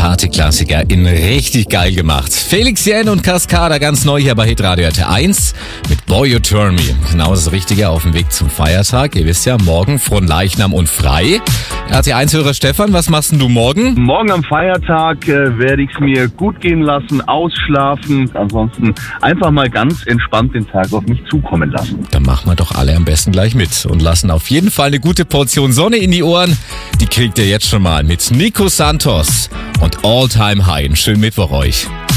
Partyklassiker in richtig geil gemacht. Felix Jähn und Cascada ganz neu hier bei Hitradio RT1 mit Boy You Turn Me. Genau das Richtige auf dem Weg zum Feiertag. Ihr wisst ja, morgen Fronleichnam und frei. RT1-Hörer Stefan, was machst denn du morgen? Morgen am Feiertag werde ich es mir gut gehen lassen, ausschlafen. Ansonsten einfach mal ganz entspannt den Tag auf mich zukommen lassen. Dann machen wir doch alle am besten gleich mit und lassen auf jeden Fall eine gute Portion Sonne in die Ohren. Die kriegt ihr jetzt schon mal mit Nico Santos und All Time High. Einen schönen Mittwoch euch.